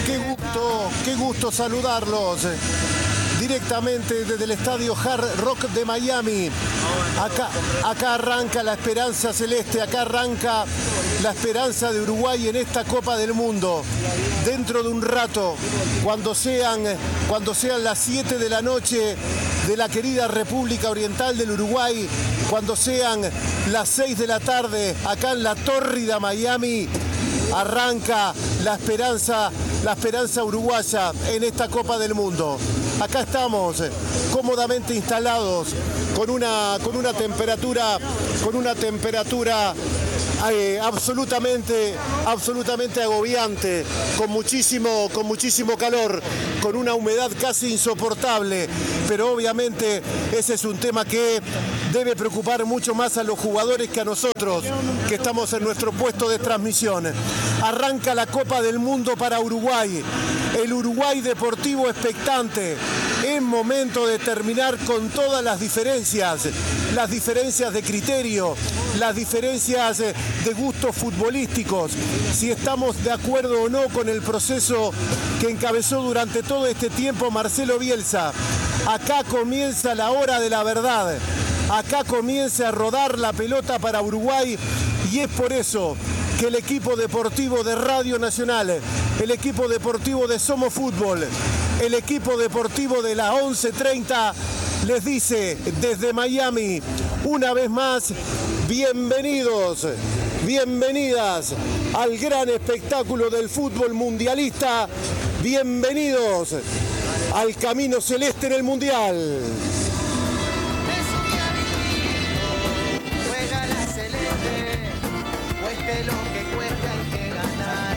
Qué gusto saludarlos directamente desde el estadio Hard Rock de Miami. Acá arranca la esperanza celeste, acá arranca la esperanza de Uruguay en esta Copa del Mundo. Dentro de un rato, cuando sean las 7 de la noche de la querida República Oriental del Uruguay, cuando sean las 6 de la tarde acá en la tórrida Miami, arranca la esperanza uruguaya en esta Copa del Mundo. Acá estamos cómodamente instalados con una temperatura absolutamente agobiante, con muchísimo calor, con una humedad casi insoportable, pero obviamente ese es un tema que debe preocupar mucho más a los jugadores que a nosotros, que estamos en nuestro puesto de transmisión. Arranca la Copa del Mundo para Uruguay, el Uruguay deportivo expectante. Es momento de terminar con todas las diferencias de criterio, las diferencias de gustos futbolísticos, si estamos de acuerdo o no con el proceso que encabezó durante todo este tiempo Marcelo Bielsa. Acá comienza la hora de la verdad, acá comienza a rodar la pelota para Uruguay, y es por eso que el equipo deportivo de Radio Nacional, el equipo deportivo de Somos Fútbol, el equipo deportivo de la 11:30 les dice desde Miami, una vez más, bienvenidos, bienvenidas al gran espectáculo del fútbol mundialista, bienvenidos al camino celeste en el Mundial. Juega la celeste, cueste lo que cueste, hay que ganar.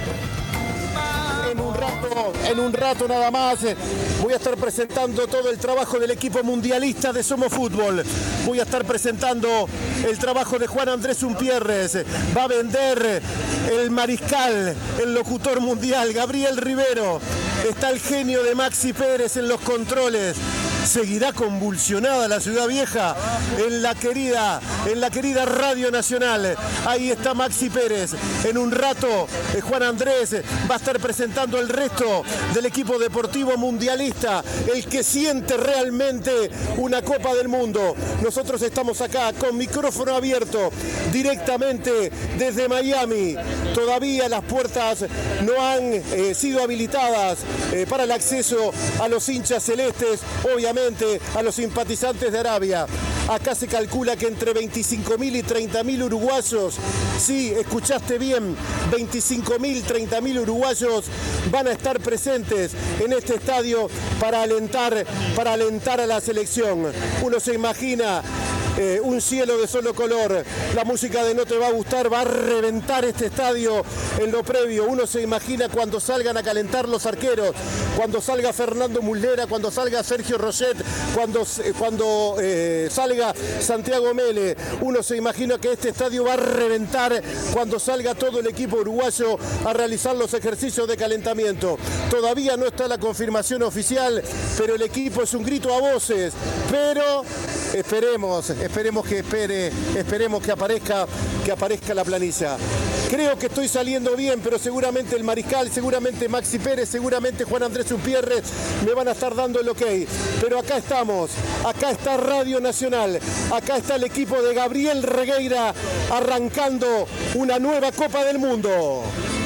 En un rato nada más voy a estar presentando todo el trabajo del equipo mundialista de Somos Fútbol. Voy a estar presentando el trabajo de Juan Andrés Umpierres. Va a vender el mariscal, el locutor mundial, Gabriel Rivero. Está el genio de Maxi Pérez en los controles. Seguirá convulsionada la Ciudad Vieja en la querida Radio Nacional. Ahí está Maxi Pérez. En un rato Juan Andrés va a estar presentando el resto del equipo deportivo mundialista, el que siente realmente una Copa del Mundo. Nosotros estamos acá con micrófono abierto directamente desde Miami. Todavía las puertas no han sido habilitadas para el acceso a los hinchas celestes, obviamente a los simpatizantes de Arabia. Acá se calcula que entre 25.000 y 30.000 uruguayos, sí, escuchaste bien, 25.000, 30.000 uruguayos van a estar presentes en este estadio para alentar a la selección. Uno se imagina un cielo de solo color, la música de No Te Va a Gustar va a reventar este estadio en lo previo. Uno se imagina cuando salgan a calentar los arqueros, cuando salga Fernando Muslera, cuando salga Sergio Roget, cuando salga Santiago Mele. Uno se imagina que este estadio va a reventar cuando salga todo el equipo uruguayo a realizar los ejercicios de calentamiento. Todavía no está la confirmación oficial, pero el equipo es un grito a voces. Pero esperemos que aparezca la planilla. Creo que estoy saliendo bien, pero seguramente el mariscal, seguramente Maxi Pérez, seguramente Juan Andrés Umpierres me van a estar dando el ok. Pero acá estamos, acá está Radio Nacional, acá está el equipo de Gabriel Regueira arrancando una nueva Copa del Mundo.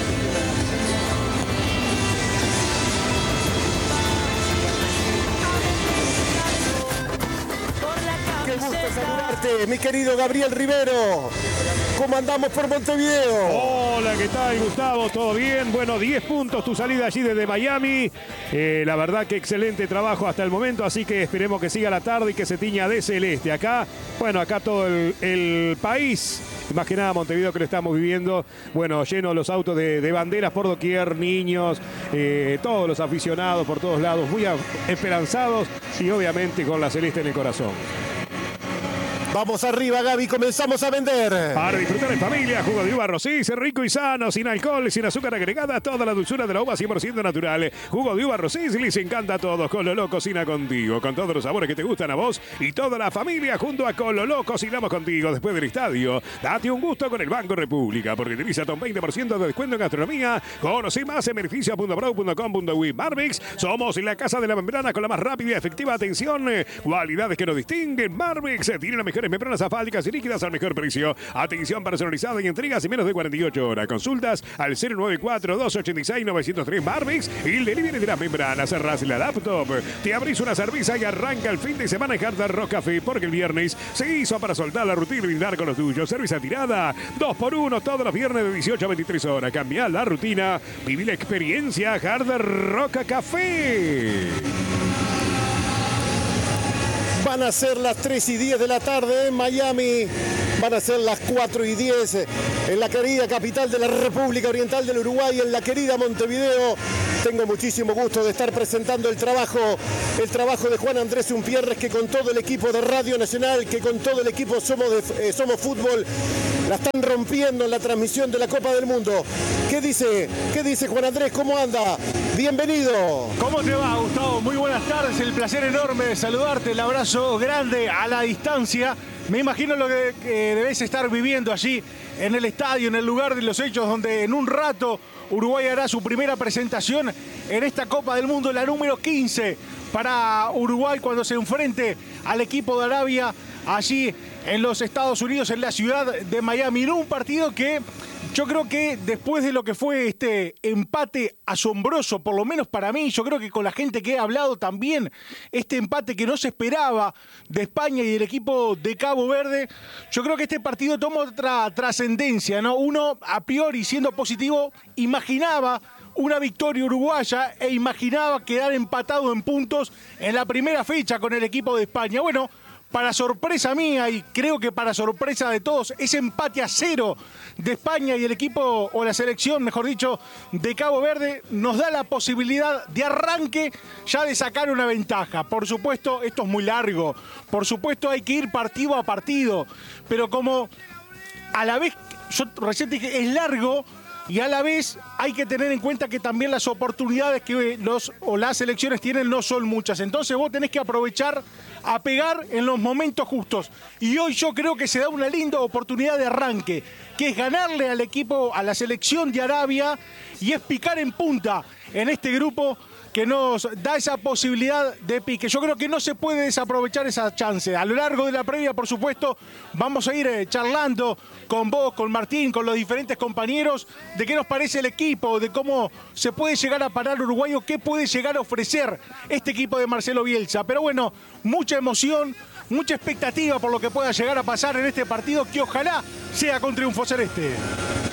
Qué gusto saludarte, mi querido Gabriel Rivero. ¿Cómo andamos por Montevideo? Hola, ¿qué tal, Gustavo? ¿Todo bien? Bueno, 10 puntos tu salida allí desde Miami. La verdad que excelente trabajo hasta el momento, así que esperemos que siga la tarde y que se tiña de celeste. Acá todo el país, más que nada Montevideo que lo estamos viviendo, bueno, lleno los autos de banderas por doquier, niños, todos los aficionados por todos lados, muy esperanzados y obviamente con la celeste en el corazón. Vamos arriba, Gaby, comenzamos a vender. Para disfrutar en familia, jugo de uva Rosís, rico y sano, sin alcohol, sin azúcar agregada, toda la dulzura de la uva 100% natural. Jugo de uva Rosís les encanta a todos. Cololó cocina contigo, con todos los sabores que te gustan a vos y toda la familia junto a Cololó cocinamos contigo. Después del estadio, date un gusto con el Banco República, porque te visa un 20% de descuento en gastronomía. Conocí más en beneficio.pro.com.uy. Marmix, somos la casa de la membrana con la más rápida y efectiva atención. Cualidades que nos distinguen. Marmix tiene las mejores membranas asfálticas y líquidas al mejor precio. Atención personalizada y entregas en menos de 48 horas. Consultas al 094-286-903 Marmix y el delivery de las membranas. Cerrás la laptop, te abrís una cerveza y arranca el fin de semana en Hard Rock Café, porque el viernes se hizo para soltar la rutina y brindar con los tuyos. Cerveza tirada, 2x1 todos los viernes de 18 a 23 horas. Cambia la rutina, viví la experiencia Hard Rock Café. Van a ser las 3:10 de la tarde en Miami. Van a ser las 4:10 en la querida capital de la República Oriental del Uruguay, en la querida Montevideo. Tengo muchísimo gusto de estar presentando el trabajo de Juan Andrés Umpierres, que con todo el equipo de Radio Nacional, que con todo el equipo Somos Fútbol, la están rompiendo en la transmisión de la Copa del Mundo. ¿Qué dice Juan Andrés? ¿Cómo anda? Bienvenido. ¿Cómo te va, Gustavo? Muy buenas tardes, el placer enorme de saludarte, el abrazo grande a la distancia. Me imagino lo que debes estar viviendo allí en el estadio, en el lugar de los hechos, donde en un rato Uruguay hará su primera presentación en esta Copa del Mundo, la número 15 para Uruguay, cuando se enfrente al equipo de Arabia allí en los Estados Unidos, en la ciudad de Miami. En un partido que yo creo que después de lo que fue este empate asombroso, por lo menos para mí, yo creo que con la gente que he hablado también, este empate que no se esperaba de España y del equipo de Cabo Verde, yo creo que este partido toma otra trascendencia, ¿no? Uno, a priori, siendo positivo, imaginaba una victoria uruguaya e imaginaba quedar empatado en puntos en la primera fecha con el equipo de España. Bueno, para sorpresa mía y creo que para sorpresa de todos, ese empate a 0 de España y el equipo, o la selección, mejor dicho, de Cabo Verde, nos da la posibilidad de arranque ya de sacar una ventaja. Por supuesto, esto es muy largo, por supuesto hay que ir partido a partido, pero como a la vez, yo recién dije, es largo, y a la vez hay que tener en cuenta que también las oportunidades que las selecciones tienen no son muchas. Entonces vos tenés que aprovechar a pegar en los momentos justos. Y hoy yo creo que se da una linda oportunidad de arranque, que es ganarle al equipo, a la selección de Arabia, y es picar en punta en este grupo que nos da esa posibilidad de pique. Yo creo que no se puede desaprovechar esa chance. A lo largo de la previa, por supuesto, vamos a ir charlando con vos, con Martín, con los diferentes compañeros, de qué nos parece el equipo, de cómo se puede llegar a parar Uruguay o qué puede llegar a ofrecer este equipo de Marcelo Bielsa. Pero bueno, mucha emoción, mucha expectativa por lo que pueda llegar a pasar en este partido, que ojalá sea con triunfo celeste.